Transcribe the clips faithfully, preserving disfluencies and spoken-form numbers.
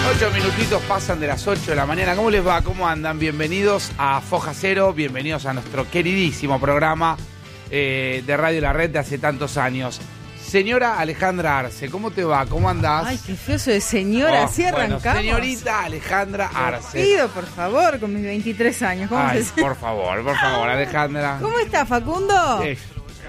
Ocho minutitos pasan de las ocho de la mañana. ¿Cómo les va? ¿Cómo andan? Bienvenidos a Foja Cero, bienvenidos a nuestro queridísimo programa eh, de Radio La Red de hace tantos años. Señora Alejandra Arce, ¿cómo te va? ¿Cómo andás? Ay, qué feo eso de señora, Oh, así arrancamos. Bueno, señorita Alejandra Arce. Pido, por favor, con mis veintitrés años. ¿Cómo Ay, se... por favor, por favor, Alejandra. ¿Cómo está, Facundo? Eh,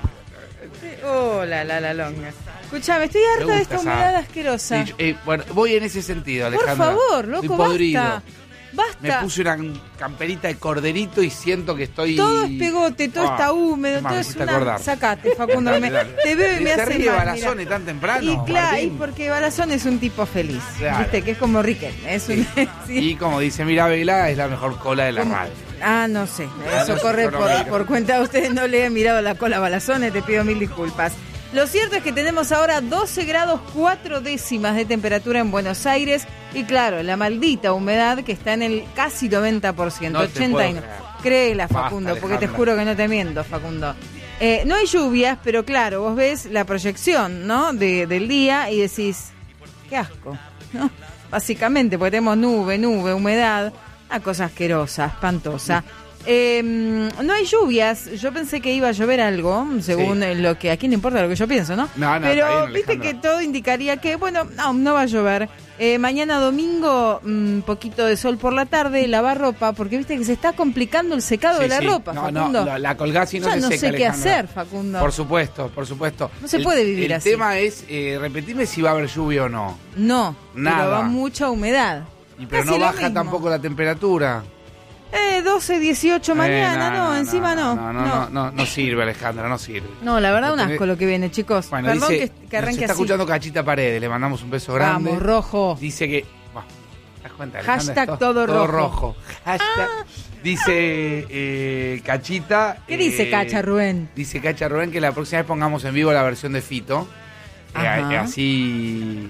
Oh, la, la, la longa. Escuchame, estoy me harta de gusta esta esa- humedad asquerosa. Sí, eh, bueno, voy en ese sentido, Por Alejandra. favor, loco, Estoy podrido. basta. Basta. Me puse una camperita de corderito y siento que estoy... Todo es pegote, todo Ah, está húmedo, es más, todo me es hiciste una... acordar. Sacate, Facundo, me... Dale. te veo y me Se hace ríe mal, Balazone mira. tan temprano, Y claro, y Martín. porque Balazón es un tipo feliz, Claro. viste, que es como Riquelme, es un... sí. Y como dice Mirabela, es la mejor cola de la ¿Cómo? radio. Ah, no sé, Ah, eso no sé, corre yo no por, miro. por cuenta de ustedes, no le he mirado la cola a Balazone, te pido mil disculpas. Lo cierto es que tenemos ahora doce grados cuatro décimas de temperatura en Buenos Aires y claro, la maldita humedad que está en el casi noventa por ciento, No te ochenta y puedo nueve. creer. Créela, Basta, Facundo, porque te Alejandra. juro que no te miento, Facundo. Eh, no hay lluvias, pero claro, vos ves la proyección, ¿no? De, del día y decís, qué asco, ¿no? Básicamente, porque tenemos nube, nube, humedad, una cosa asquerosa, espantosa. Eh, no hay lluvias, yo pensé que iba a llover algo, según Sí. lo que, a quién le importa lo que yo pienso, ¿no? No, no, pero está bien, viste Alejandra. que todo indicaría que, bueno, no, no va a llover. Eh, mañana domingo, un poquito de sol por la tarde, lavar ropa, porque viste que se está complicando el secado Sí, de la sí. ropa, no, Facundo. No, la, la colgás y no Ya se no seca, sé qué Alejandra. hacer, Facundo. Por supuesto, por supuesto. No se El- puede vivir el así. El tema es, eh, repetime si va a haber lluvia o no. No, Nada. pero va mucha humedad. Y pero Casi no lo baja mismo. tampoco la temperatura. Eh, doce, dieciocho mañana, Eh, no, encima no. No, no, no, no, no sirve, Alejandra, no sirve. No, la verdad, un Lo tenés- asco lo que viene, chicos. Bueno, Perdón dice, que, que arranque nos está así. escuchando Cachita Paredes, le mandamos un beso grande. Vamos, rojo. Dice que... Bah, ¿te das cuenta, Alejandra? Hashtag Es todo rojo. rojo. Hashtag, dice eh, Cachita... ¿Qué dice eh, Cacha, Rubén? Dice Cacha Rubén que la próxima vez pongamos en vivo la versión de Fito. Eh, Ajá. eh, así...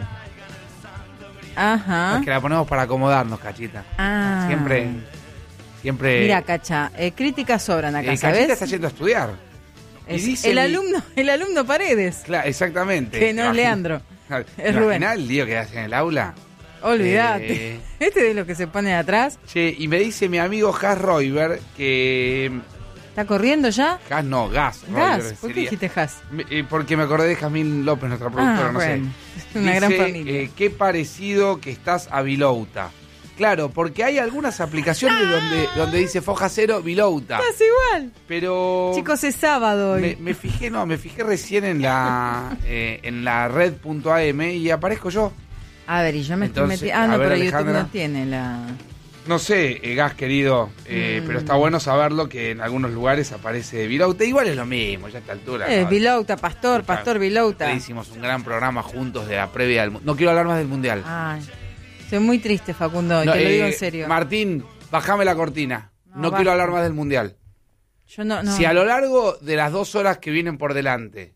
Ajá. Es que la ponemos para acomodarnos, Cachita. Ah. Siempre... Siempre... Mira, Cacha, eh, críticas sobran acá, eh, ¿sabes? Cachita está yendo a estudiar. Y Es dice el mi- alumno, el alumno Paredes, Claro, exactamente. que no es Imagina- Leandro, es ¿Te Rubén. imaginás el lío que hace en el aula? Olvídate. Eh. Este de los que se pone atrás, Che, y me dice mi amigo Has Roiber que... ¿está corriendo ya? Has no, Gas. Gas, Roiber ¿por qué sería. dijiste Gas? Me- eh, porque me acordé de Jazmín López, nuestra productora, Ah, no bueno, sé. es una gran Dice, familia. eh, qué parecido que estás a Vilouta. Claro, porque hay algunas aplicaciones donde, donde dice Foja Cero Vilouta. Estás igual. Pero... Chicos, es sábado hoy. Me, me fijé, no, me fijé recién en la eh, en la red punto a eme y aparezco yo. A ver, y yo me Entonces, estoy metiendo... Ah, a no, ver, pero YouTube Alejandra. no tiene la... No sé, eh, Gas querido, eh, Mm. pero está bueno saberlo que en algunos lugares aparece Vilouta. Igual es lo mismo, ya a esta altura. Eh, ¿no? Vilouta, Pastor, Total. Pastor Vilouta. Le hicimos un gran programa juntos de la previa del... mu- No quiero hablar más del Mundial. Ay, soy muy triste, Facundo, No, te lo digo eh, en serio. Martín, bájame la cortina. No, No, basta. quiero hablar más del Mundial. Yo no, no. Si a lo largo de las dos horas que vienen por delante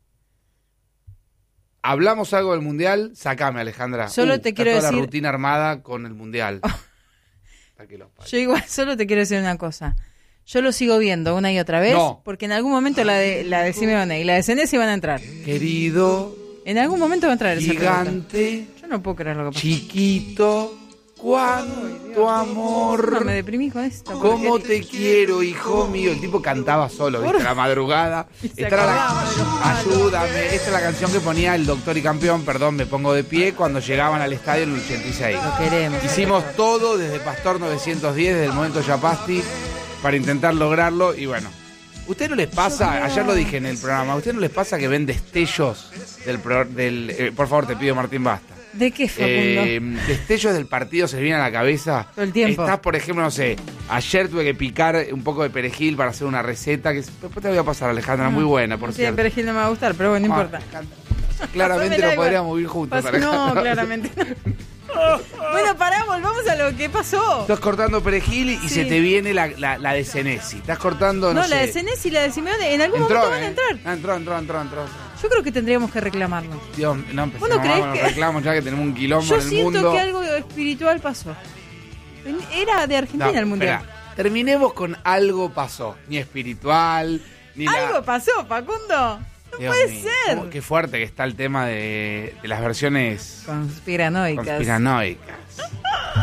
hablamos algo del Mundial, sacame, Alejandra. Solo Uh, te está quiero toda decir- la rutina armada con el Mundial. Hasta que los parió. Yo igual solo te quiero decir una cosa. Yo lo sigo viendo una y otra vez, No. porque en algún momento la de la de Simeone y la de Senesi van a entrar. Querido, En algún momento va a entrar esa pelota. gigante, Yo no puedo creer lo que pasa. chiquito, cuánto amor. No, me deprimí con esto. ¿Cómo porque- te quiero, hijo mío? El tipo cantaba solo, ¿viste? A la madrugada. Y se Esta era la- acordaba de los palos. Ayúdame. Esta es la canción que ponía el Doctor y Campeón, perdón, me pongo de pie, cuando llegaban al estadio en el ochenta y seis. Lo queremos. Hicimos todo desde Pastor novecientos diez, desde el momento Yapasti, para intentar lograrlo. Y bueno, ¿usted no les pasa? Ayer lo dije en el programa. ¿A usted no les pasa que ven destellos del... pro- del eh, por favor, te pido, Martín, basta. ¿De qué, Facundo? Eh, destellos del partido se le viene a la cabeza. Todo el tiempo. Estás, por ejemplo, no sé, ayer tuve que picar un poco de perejil para hacer una receta que después te voy a pasar, Alejandra, muy buena, por Sí, cierto. perejil no me va a gustar, pero bueno, no Ah, importa. claramente Pásamela no igual. podríamos vivir juntos. Pas- Alejandra. no, claramente no. Bueno, pará, volvamos a lo que pasó. Estás cortando perejil y Sí. se te viene la, la, la de Senesi. Estás cortando, no, No, la sé. de Senesi y la de Simeone en algún Entró, momento van a ¿eh? entrar. Ah, entró, entró, entró, entró. Yo creo que tendríamos que reclamarlo. Dios, no empecemos ¿Vos no creés con los que- reclamos ya que tenemos un quilombo Yo en el siento mundo. que algo espiritual pasó. Era de Argentina No, el mundial. espera, terminemos con algo pasó. Ni espiritual, ni la... Algo pasó, Facundo. No Dios puede mío, ser. cómo- Qué fuerte que está el tema de, de las versiones Conspiranoicas. conspiranoicas.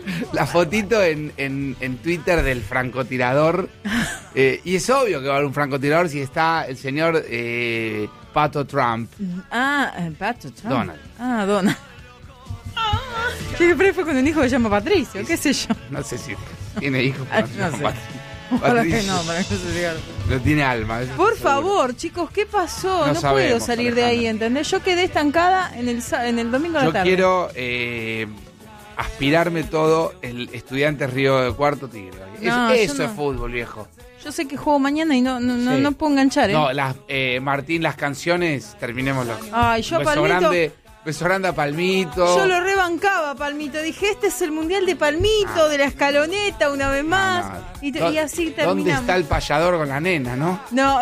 la fotito en, en, en Twitter del francotirador. Eh, y es obvio que va a haber un francotirador si está el señor eh, Pato Trump. Ah, el Pato Trump. Donald. Ah, Donald. Siempre fue con un hijo que se llama Patricio, Es, qué sé yo. No sé si tiene hijos. Ay, pero no sé. Pat- Ojalá que Patricio. no, para que no se diga. No tiene alma. eso Por seguro. favor, chicos, ¿qué pasó? No No, sabemos, puedo salir de ahí, Alejandra. ¿entendés? Yo quedé estancada en el, sa- en el domingo a la Yo tarde. quiero eh, aspirarme todo el Estudiantes Río de Cuarto Tigre. No, eso yo eso no. es fútbol, viejo. Yo sé que juego mañana y no, no, no, Sí. no puedo enganchar, ¿eh? No, las, eh, Martín, las canciones, terminémoslo. Ay, yo beso Palmito, grande, beso grande a Palmito. yo lo rebancaba, Palmito. Dije, este es el mundial de Palmito, Ah. de la escaloneta, una vez más. No, no. Y, te- ¿Dó- y así ¿Dónde terminamos. está el payador con la nena, no? No,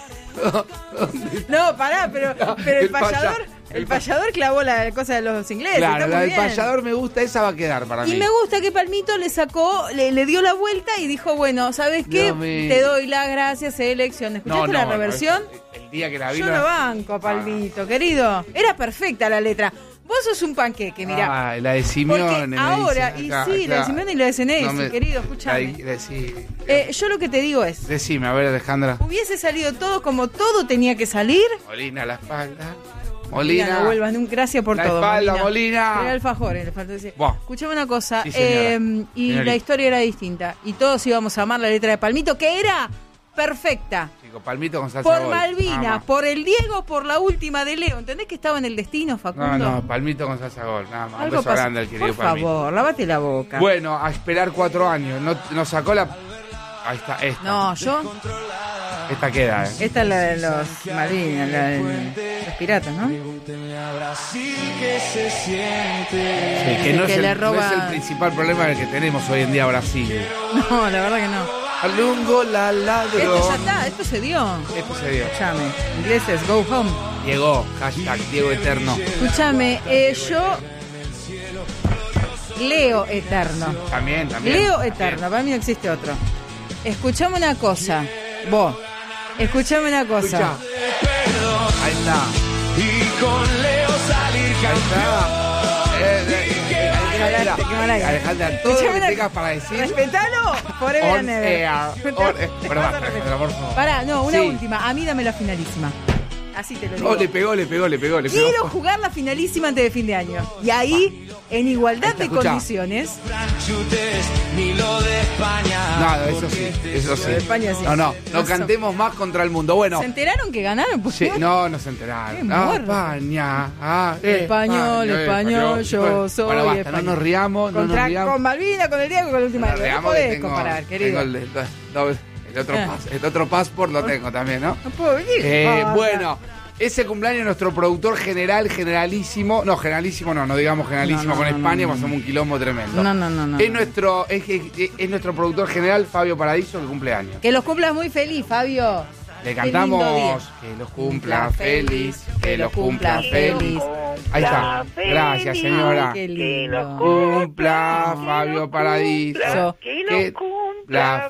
no, pará, pero, pero el, El paya- payador, el el pa- payador clavó la cosa de los ingleses. Claro, está la muy del bien. payador me gusta, esa va a quedar para Y mí. me gusta que Palmito le sacó, le, le dio la vuelta y dijo, bueno, ¿sabes qué? Dios mío. Te doy las gracias, selección. ¿Escuchaste la bueno, reversión? El, el día que la vi. Yo la- lo banco, Palmito, querido. Era perfecta la letra. Vos sos un panqueque, mirá. Ah, la de Simeone. Porque me ahora, dice y acá, sí, la de claro. Simeone y la de Senesi, No me- querido, la escuchame. de- la- sí. Eh, yo lo que te digo es, Decime, a ver, Alejandra. hubiese salido todo como todo tenía que salir. Molina, a la espalda. Molina, Molina. no vuelvas nunca. Gracias por La todo, espalda, Molina. Molina. Era alfajores, le faltó decir. Buah. Escuchame una cosa, Sí, señora. eh, y Señorita. la historia era distinta. Y todos íbamos a amar la letra de Palmito, que era perfecta. Chico, Palmito con salsa Por gol. Malvina, Nada más. por el Diego, por la última de Leo. ¿Entendés que estaba en el destino, Facundo? No, no, Palmito con salsa gol, nada más. Un Algo beso pasó. grande al querido Por Palmito. favor, lávate la boca. Bueno, a esperar cuatro años. No, nos sacó la. Ahí está, esta. No, yo. Esta queda, eh. Esta es la de los Malvinas, la de los piratas, ¿no? Sí, que no, que es el, le no roba- es el principal problema que tenemos hoy en día Brasil. No, la verdad que no. Alungo la Esto ya ladrón. está, esto se dio. Esto se dio. Escuchame, ingleses, go home. Llegó, hashtag Diego Eterno. Escúchame, eh, yo. Leo Eterno. También, también. Leo también. Eterno, para mí no existe otro. Escuchame una cosa. Vos, escuchame una cosa. Escucha. Ahí está. Y con Leo salir Ahí está. Eh, eh, eh, Alejandra, Qué malaga. Alejandra, todo lo Escuchame que una- tengas para decir. Respetalo, forever On and ever. air. On- eh, Pero basta, Alejandra, por favor. Pará, no, una Sí. última. A mí dame la finalísima. Así te lo digo. No, le pegó, le pegó, le pegó, le pegó. Quiero jugar la finalísima antes de fin de año. Y ahí, en igualdad Ahí está, de escuchá. condiciones. franchutes, ni lo de España. No, eso sí, eso sí. de España sí. No, no, no Eso. cantemos más contra el mundo. Bueno, ¿Se enteraron que ganaron? Pues, sí, ¿no? no, no se enteraron. Qué Ah, morro. España, ah, Español, español, yo Bueno, soy Bueno, basta, español. no nos riamos, no Contra- nos riamos. con Malvina, con el Diego, con la última. No No, nos riamos, podés que tengo- comparar, querido. tengo el, el- el- el otro Ah. pas- el otro passport lo tengo también, ¿no? No puedo venir. Eh, Ah, bueno, ese cumpleaños de nuestro productor general, generalísimo, no, generalísimo no, no digamos generalísimo No, no, con no, España, no, no. pasamos un quilombo tremendo. No, no, no, no. Es nuestro, es, es- es nuestro productor general, Fabio Paradiso, que cumple años. Que los cumplas muy feliz, Fabio. Le Qué lindo cantamos día. que los cumpla feliz, que los cumpla feliz. Ahí está. Gracias, señora. Qué Que lindo. los Cumpla Fabio Paradiso. So- Que Que los cumpla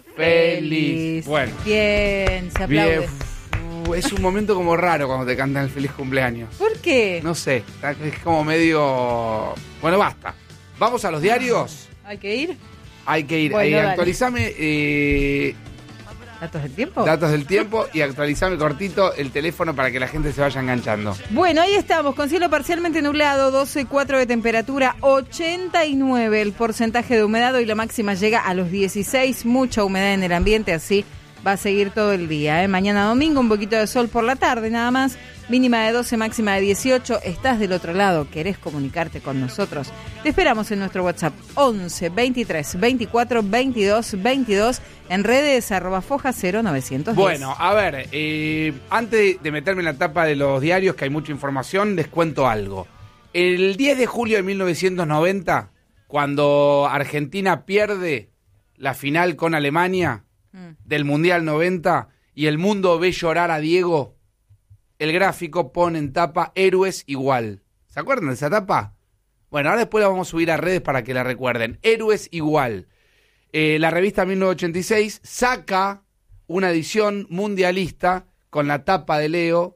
feliz. Bueno, Bien, se aplaude. bien. Uh, Es un momento como raro cuando te cantan el feliz cumpleaños. ¿Por qué? No sé, es como medio... Bueno, basta. ¿Vamos a los diarios? ¿Hay que ir? Hay que ir. Bueno, Eh, dale. actualizame eh, ¿Datos del tiempo? datos del tiempo y actualizame cortito el teléfono para que la gente se vaya enganchando. Bueno, ahí estamos, con cielo parcialmente nublado, doce coma cuatro de temperatura, ochenta y nueve el porcentaje de humedad, y la máxima llega a los dieciséis, mucha humedad en el ambiente, así va a seguir todo el día. ¿eh? Mañana domingo, un poquito de sol por la tarde nada más, mínima de doce, máxima de dieciocho. Estás del otro lado, querés comunicarte con nosotros. Te esperamos en nuestro WhatsApp once, veintitrés, veinticuatro, veintidós, veintidós, en redes arroba foja cero novecientos diez. Bueno, a ver, eh, antes de meterme en la tapa de los diarios, que hay mucha información, les cuento algo. El diez de julio de mil novecientos noventa, cuando Argentina pierde la final con Alemania del Mundial noventa y el mundo ve llorar a Diego, el gráfico pone en tapa Héroes igual. ¿Se acuerdan de esa tapa? Bueno, ahora después la vamos a subir a redes para que la recuerden. Héroes igual. Eh, la revista mil novecientos ochenta y seis saca una edición mundialista con la tapa de Leo,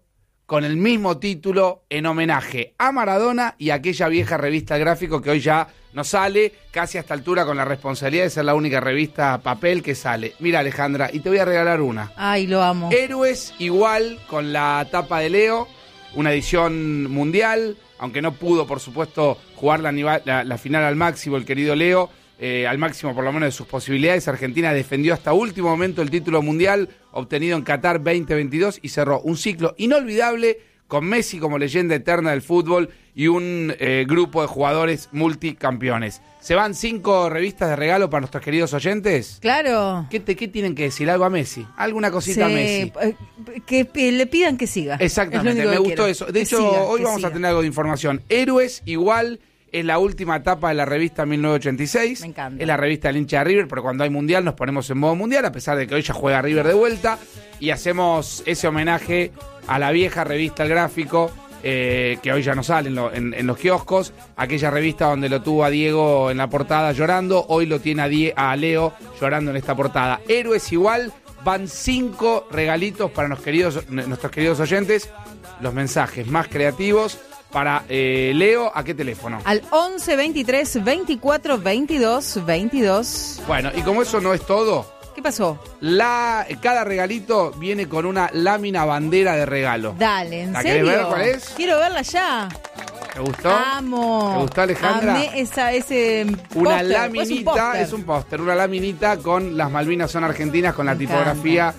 con el mismo título en homenaje a Maradona y a aquella vieja revista El Gráfico que hoy ya no sale, casi a esta altura con la responsabilidad de ser la única revista papel que sale. Mira, Alejandra, y te voy a regalar una. Ay, lo amo. Héroes igual con la tapa de Leo, una edición mundial, aunque no pudo, por supuesto, jugar la, la, la final al máximo el querido Leo. Eh, al máximo por lo menos de sus posibilidades. Argentina defendió hasta último momento el título mundial obtenido en Qatar veinte veintidós y cerró un ciclo inolvidable con Messi como leyenda eterna del fútbol y un eh, grupo de jugadores multicampeones. ¿Se van cinco revistas de regalo para nuestros queridos oyentes? Claro. ¿Qué, te, qué tienen que decir? ¿Algo a Messi? ¿Alguna cosita sí, a Messi? Que, que le pidan que siga. Exactamente, me gustó eso. De hecho, siga, hoy vamos siga. a tener algo de información. Héroes igual... Es la última etapa de la revista mil novecientos ochenta y seis. Me encanta. Es la revista del hincha de River, pero cuando hay mundial nos ponemos en modo mundial, a pesar de que hoy ya juega River de vuelta. Y hacemos ese homenaje a la vieja revista El Gráfico, eh, que hoy ya no sale en, lo, en, en los kioscos. Aquella revista donde lo tuvo a Diego en la portada llorando, hoy lo tiene a, Die- a Leo llorando en esta portada. Héroes igual, van cinco regalitos para los queridos, nuestros queridos oyentes. Los mensajes más creativos. Para eh, Leo, ¿a qué teléfono? Al once veintitrés veinticuatro veintidós veintidós. Bueno, y como eso no es todo... ¿Qué pasó? La, cada regalito viene con una lámina bandera de regalo. Dale, ¿en ¿La serio? querés ver cuál es? Quiero verla ya. ¿Te gustó? Amo. ¿Te gustó, Alejandra? Amé esa, ese Una póster. laminita, es un póster, una laminita con las Malvinas son argentinas, con la Me tipografía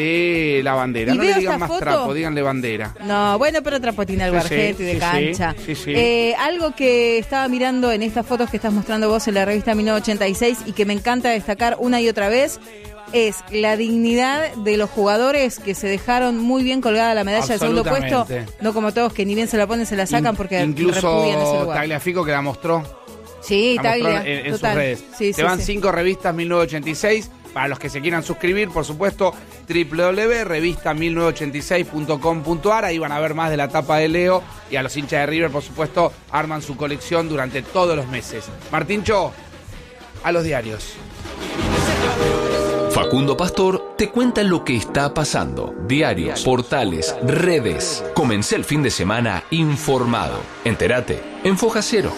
de la bandera. Y No le veo digan esta más foto. trapo, díganle bandera. No, bueno, pero trapotina al Sí, barjete sí, de sí, cancha. sí, sí. Eh, algo que estaba mirando en estas fotos que estás mostrando vos en la revista mil novecientos ochenta y seis y que me encanta destacar una y otra vez es la dignidad de los jugadores que se dejaron muy bien colgada la medalla de segundo puesto, no como todos que ni bien se la ponen se la sacan porque incluso repudian ese lugar. Tagliafico que la mostró. Sí, la Taglia, mostró en, en sus total. redes. Sí, Se sí, van sí. cinco revistas mil novecientos ochenta y seis. Para los que se quieran suscribir, por supuesto, doble u doble u doble u punto revista mil novecientos ochenta y seis punto com punto a r. Ahí van a ver más de la etapa de Leo. Y a los hinchas de River, por supuesto, arman su colección durante todos los meses. Martíncho, a los diarios. Facundo Pastor te cuenta lo que está pasando. Diarios, portales, redes. Comencé el fin de semana informado. Entérate en Foja Cero.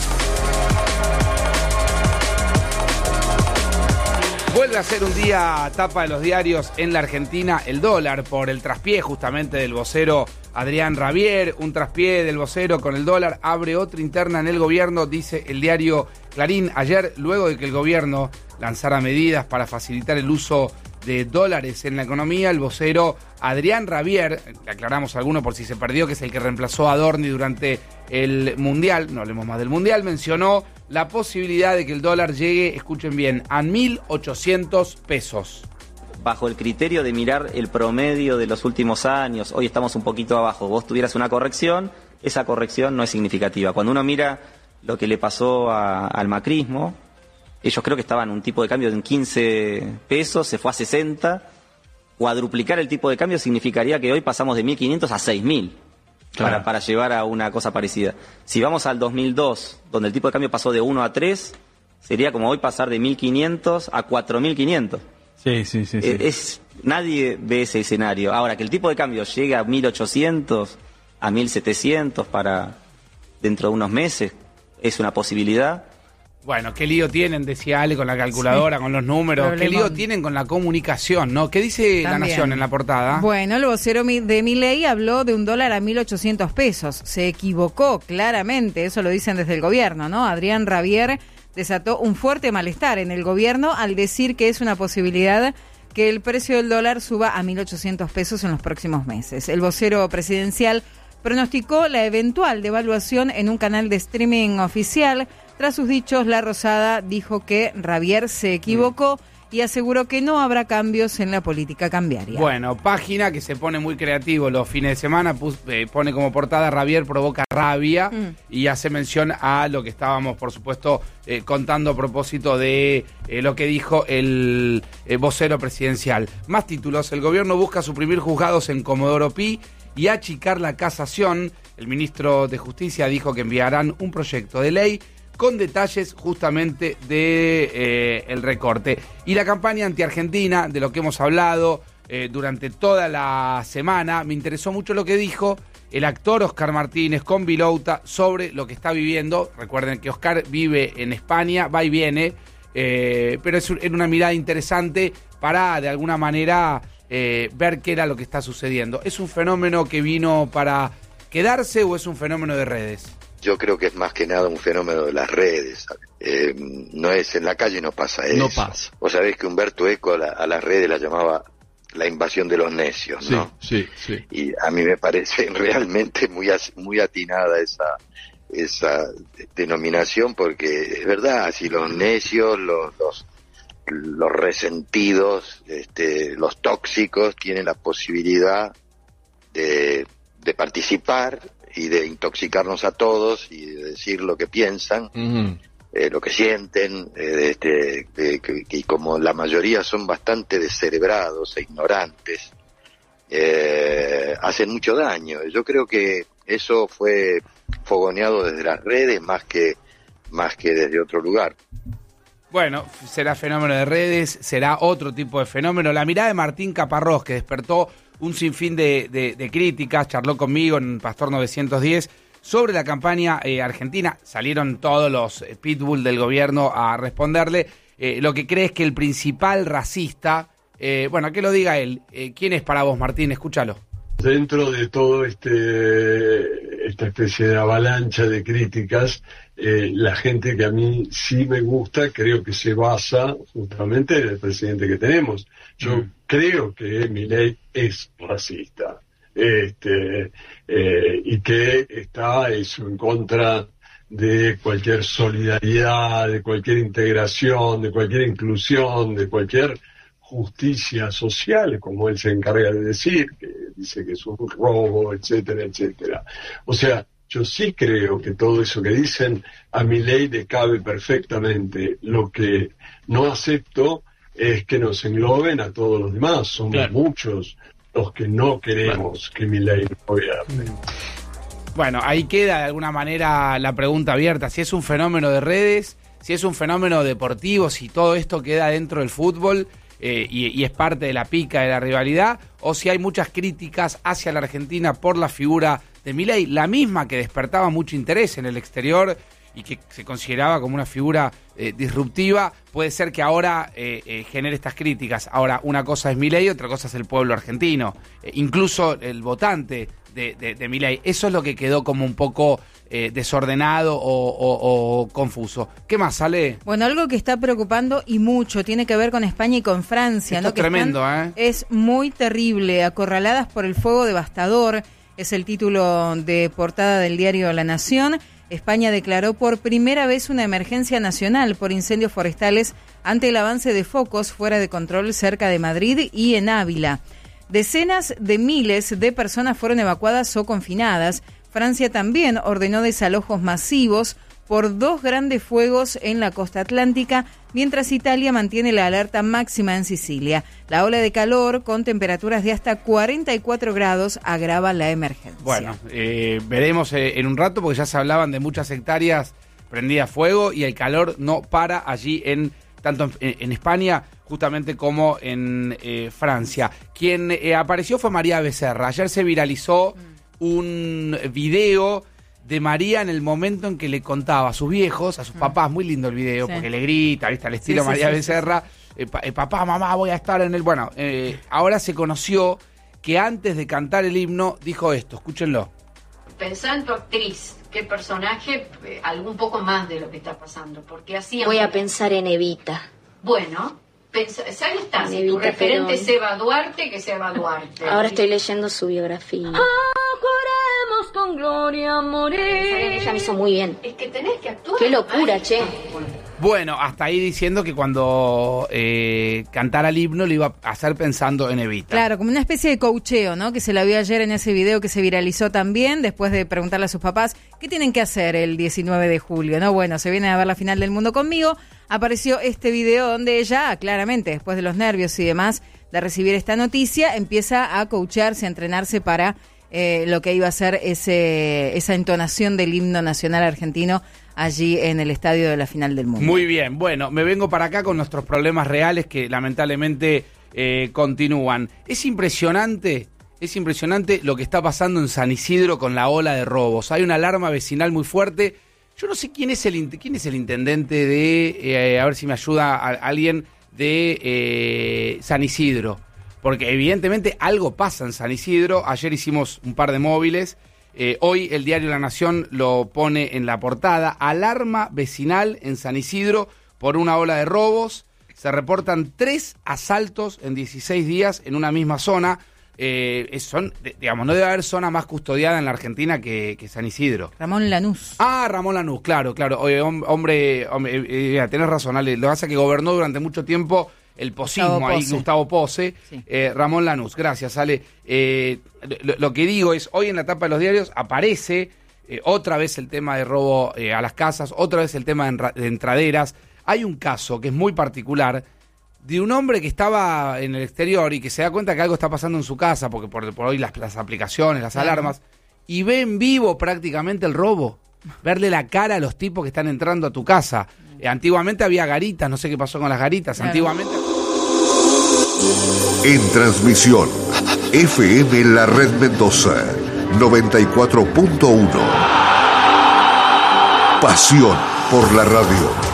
Vuelve a ser un día tapa de los diarios en la Argentina el dólar por el traspié justamente del vocero Adrián Rabier, un traspié del vocero con el dólar, abre otra interna en el gobierno, dice el diario Clarín. Ayer, luego de que el gobierno lanzara medidas para facilitar el uso de dólares en la economía, el vocero Adrián Rabier, le aclaramos a alguno por si se perdió, que es el que reemplazó a Dorni durante el Mundial, no hablemos más del Mundial, mencionó la posibilidad de que el dólar llegue, escuchen bien, a mil ochocientos pesos. Bajo el criterio de mirar el promedio de los últimos años, hoy estamos un poquito abajo, vos tuvieras una corrección, esa corrección no es significativa. Cuando uno mira lo que le pasó a, al macrismo, ellos creo que estaban un tipo de cambio de quince pesos, se fue a sesenta, cuadruplicar el tipo de cambio significaría que hoy pasamos de mil quinientos a seis mil. Claro. Para, para llevar a una cosa parecida. Si vamos al dos mil dos, donde el tipo de cambio pasó de uno a tres, sería como hoy pasar de mil quinientos a cuatro mil quinientos. Sí, sí, sí. Eh, sí. Es, nadie ve ese escenario. Ahora, que el tipo de cambio llegue a mil ochocientos, a mil setecientos para dentro de unos meses, es una posibilidad. Bueno, qué lío tienen, decía Ale, con la calculadora, sí, con los números. Problemón. Qué lío tienen con la comunicación, ¿no? ¿Qué dice También. La Nación en la portada? Bueno, el vocero de Milei habló de un dólar a mil ochocientos pesos. Se equivocó, claramente, eso lo dicen desde el gobierno, ¿no? Adrián Rabier desató un fuerte malestar en el gobierno al decir que es una posibilidad que el precio del dólar suba a mil ochocientos pesos en los próximos meses. El vocero presidencial pronosticó la eventual devaluación en un canal de streaming oficial. Tras sus dichos, La Rosada dijo que Rabier se equivocó y aseguró que no habrá cambios en la política cambiaria. Bueno, página que se pone muy creativo los fines de semana, pus, eh, pone como portada Rabier provoca rabia mm. y hace mención a lo que estábamos, por supuesto, eh, contando a propósito de eh, lo que dijo el eh, vocero presidencial. Más títulos, el gobierno busca suprimir juzgados en Comodoro Pi y achicar la casación. El ministro de Justicia dijo que enviarán un proyecto de ley con detalles justamente de eh, el recorte. Y la campaña anti-argentina, de lo que hemos hablado, eh, durante toda la semana. Me interesó mucho lo que dijo el actor Oscar Martínez con Vilouta sobre lo que está viviendo. Recuerden que Oscar vive en España, va y viene, eh, pero es en una mirada interesante para, de alguna manera, eh, ver qué era lo que está sucediendo. ¿Es un fenómeno que vino para quedarse o es un fenómeno de redes? Yo creo que es más que nada un fenómeno de las redes. Eh, no es, en la calle no pasa eso. No pasa. Vos sabés que Humberto Eco a, la, a las redes la llamaba la invasión de los necios, ¿no? Sí, sí, sí. Y a mí me parece realmente muy muy atinada esa esa denominación, porque es verdad, si los necios, los los, los resentidos, este, los tóxicos tienen la posibilidad de, de participar y de intoxicarnos a todos y de decir lo que piensan, uh-huh. eh, lo que sienten, eh, este, eh, que, que, y como la mayoría son bastante descerebrados e ignorantes, eh, hacen mucho daño. Yo creo que eso fue fogoneado desde las redes más que más que desde otro lugar. Bueno, será fenómeno de redes, será otro tipo de fenómeno. La mirada de Martín Caparrós, que despertó un sinfín de, de, de críticas, charló conmigo en Pastor novecientos diez sobre la campaña eh, argentina. Salieron todos los eh, pitbull del gobierno a responderle. Eh, lo que cree es que el principal racista, eh, bueno, que lo diga él. Eh, ¿Quién es para vos, Martín? Escúchalo. Dentro de todo este esta especie de avalancha de críticas, eh, la gente que a mí sí me gusta, creo que se basa justamente en el presidente que tenemos. Yo mm. creo que Milei es racista, este eh, y que está eso, en contra de cualquier solidaridad, de cualquier integración, de cualquier inclusión, de cualquier justicia social, como él se encarga de decir, que dice que es un robo, etcétera, etcétera. O sea, yo sí creo que todo eso que dicen a Milei le cabe perfectamente. Lo que no acepto es que nos engloben a todos los demás. Somos claro. muchos los que no queremos claro. que Milei gobierne. Bueno, ahí queda de alguna manera la pregunta abierta. Si es un fenómeno de redes, si es un fenómeno deportivo, si todo esto queda dentro del fútbol, Eh, y, y es parte de la pica de la rivalidad, o si hay muchas críticas hacia la Argentina por la figura de Milei, la misma que despertaba mucho interés en el exterior y que se consideraba como una figura eh, disruptiva, puede ser que ahora eh, eh, genere estas críticas. Ahora, una cosa es Milei, otra cosa es el pueblo argentino, eh, incluso el votante de, de, de Milei. Eso es lo que quedó como un poco eh, desordenado o, o, o confuso. ¿Qué más sale? Bueno, algo que está preocupando y mucho tiene que ver con España y con Francia. Esto ¿no? es tremendo, están, ¿eh? Es muy terrible. Acorraladas por el fuego devastador, es el título de portada del diario La Nación. España declaró por primera vez una emergencia nacional por incendios forestales ante el avance de focos fuera de control cerca de Madrid y en Ávila. Decenas de miles de personas fueron evacuadas o confinadas. Francia también ordenó desalojos masivos por dos grandes fuegos en la costa atlántica, mientras Italia mantiene la alerta máxima en Sicilia. La ola de calor, con temperaturas de hasta cuarenta y cuatro grados, agrava la emergencia. Bueno, eh, veremos eh, en un rato, porque ya se hablaban de muchas hectáreas prendidas a fuego y el calor no para allí, en tanto en, en España justamente como en eh, Francia. Quien eh, apareció fue María Becerra. Ayer se viralizó mm. un video de María en el momento en que le contaba a sus viejos, a sus mm. papás, muy lindo el video, sí. porque le grita, ¿viste? Al estilo sí, María sí, Becerra, sí, sí. Eh, pa, eh, papá, mamá, voy a estar en el... Bueno, eh, ahora se conoció que antes de cantar el himno dijo esto, escúchenlo. Pensá en tu actriz, qué personaje, eh, algún poco más de lo que está pasando, porque así... Voy a pensar en Evita. Bueno, pensa, ¿sabes? Está, si tu referente es Eva Duarte, que sea Eva Duarte. Ahora estoy leyendo su biografía. Acorremos con gloria morir. Ella me hizo muy bien. Es que tenés que actuar. Qué locura, Ay, che. Bueno, hasta ahí diciendo que cuando eh, cantara el himno lo iba a hacer pensando en Evita. Claro, como una especie de coacheo, ¿no? Que se la vio ayer en ese video que se viralizó también, después de preguntarle a sus papás qué tienen que hacer el diecinueve de julio, ¿no? Bueno, se vienen a ver la final del mundo conmigo. Apareció este video donde ella, claramente, después de los nervios y demás de recibir esta noticia, empieza a coachearse, a entrenarse para eh, lo que iba a ser ese esa entonación del himno nacional argentino allí en el estadio de la final del mundo. Muy bien, bueno, me vengo para acá con nuestros problemas reales que lamentablemente eh, continúan. Es impresionante, es impresionante lo que está pasando en San Isidro con la ola de robos. Hay una alarma vecinal muy fuerte. Yo no sé quién es el quién es el intendente de, eh, a ver si me ayuda a, alguien de eh, San Isidro, porque evidentemente algo pasa en San Isidro. Ayer hicimos un par de móviles. Eh, hoy el diario La Nación lo pone en la portada. Alarma vecinal en San Isidro por una ola de robos. Se reportan tres asaltos en dieciséis días en una misma zona. Eh, son, digamos, no debe haber zona más custodiada en la Argentina que, que San Isidro. Ramón Lanús. Ah, Ramón Lanús, claro, claro. Oye, hombre, hombre eh, eh, tenés razón, Ale. Lo que pasa es que gobernó durante mucho tiempo el posismo Gustavo ahí, Pose. Gustavo Pose, sí. eh, Ramón Lanús, gracias, Ale. Eh, lo, lo que digo es, hoy en la tapa de los diarios aparece eh, otra vez el tema de robo eh, a las casas, otra vez el tema de, enra- de entraderas. Hay un caso que es muy particular de un hombre que estaba en el exterior y que se da cuenta que algo está pasando en su casa, porque por, por hoy las, las aplicaciones, las claro. alarmas, y ve en vivo prácticamente el robo. Verle la cara a los tipos que están entrando a tu casa. Eh, antiguamente había garitas, no sé qué pasó con las garitas. Claro. Antiguamente... En transmisión, F M La Red Mendoza, noventa y cuatro punto uno. Pasión por la radio.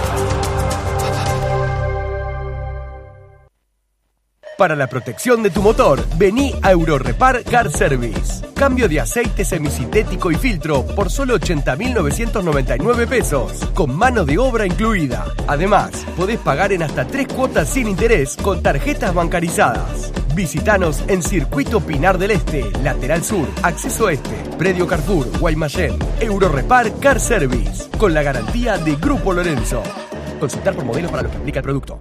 Para la protección de tu motor, vení a Eurorepar Car Service. Cambio de aceite semisintético y filtro por solo ochenta mil novecientos noventa y nueve pesos, con mano de obra incluida. Además, podés pagar en hasta tres cuotas sin interés con tarjetas bancarizadas. Visítanos en Circuito Pinar del Este, Lateral Sur, Acceso Este, Predio Carrefour, Guaymallén. Eurorepar Car Service, con la garantía de Grupo Lorenzo. Consultar por modelos para lo que implica el producto.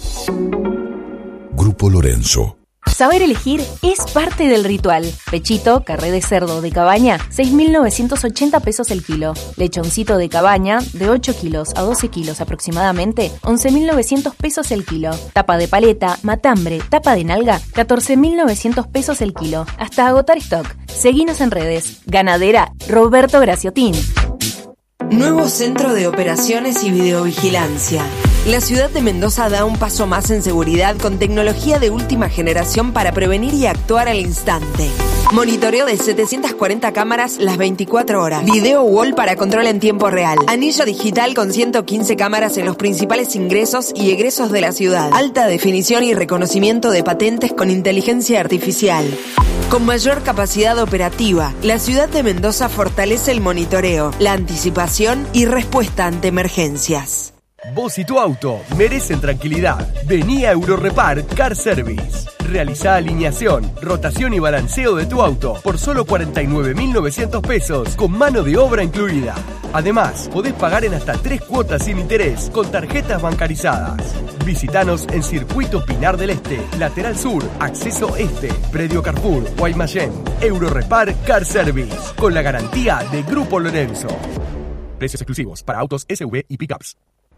Grupo Lorenzo. Saber elegir es parte del ritual. Pechito, carré de cerdo de cabaña, seis mil novecientos ochenta pesos el kilo. Lechoncito de cabaña, de ocho kilos a doce kilos aproximadamente, once mil novecientos pesos el kilo. Tapa de paleta, matambre, tapa de nalga, catorce mil novecientos pesos el kilo. Hasta agotar stock. Seguinos en redes. Ganadera Roberto Graciotín. Nuevo Centro de Operaciones y Videovigilancia. La ciudad de Mendoza da un paso más en seguridad con tecnología de última generación para prevenir y actuar al instante. Monitoreo de setecientas cuarenta cámaras las veinticuatro horas. Video wall para control en tiempo real. Anillo digital con ciento quince cámaras en los principales ingresos y egresos de la ciudad. Alta definición y reconocimiento de patentes con inteligencia artificial. Con mayor capacidad operativa, la ciudad de Mendoza fortalece el monitoreo, la anticipación y respuesta ante emergencias. Vos y tu auto merecen tranquilidad. Vení a Eurorepar Car Service. Realizá alineación, rotación y balanceo de tu auto por solo cuarenta y nueve mil novecientos pesos con mano de obra incluida. Además, podés pagar en hasta tres cuotas sin interés con tarjetas bancarizadas. Visítanos en Circuito Pinar del Este, Lateral Sur, Acceso Este, Predio Carrefour, Guaymallén. Eurorepar Car Service, con la garantía de Grupo Lorenzo. Precios exclusivos para autos S U V y pickups.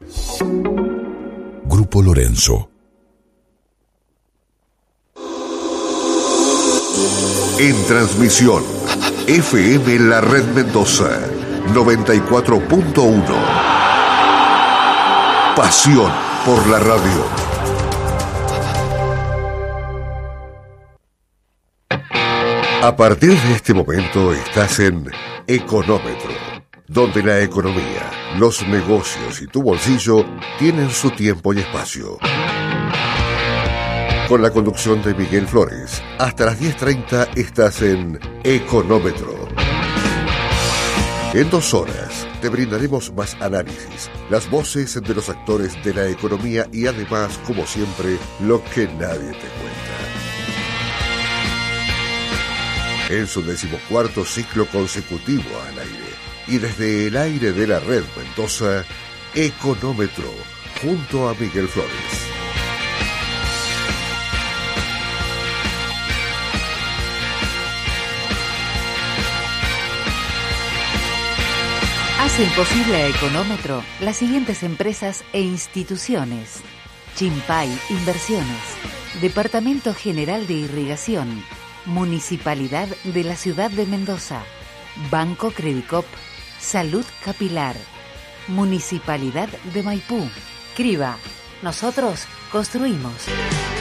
Grupo Lorenzo. En transmisión, F M La Red Mendoza, noventa y cuatro punto uno. Pasión por la radio. A partir de este momento estás en Económetro, donde la economía, los negocios y tu bolsillo tienen su tiempo y espacio. Con la conducción de Miguel Flores, hasta las diez treinta estás en Económetro. En dos horas te brindaremos más análisis, las voces de los actores de la economía y además, como siempre, lo que nadie te cuenta. En su decimocuarto ciclo consecutivo al aire. Y desde el aire de la Red Mendoza, Económetro, junto a Miguel Flores. Hacen posible a Económetro las siguientes empresas e instituciones: Chimpay Inversiones, Departamento General de Irrigación, Municipalidad de la Ciudad de Mendoza, Banco Credicop, Salud Capilar, Municipalidad de Maipú. Criba. Nosotros construimos.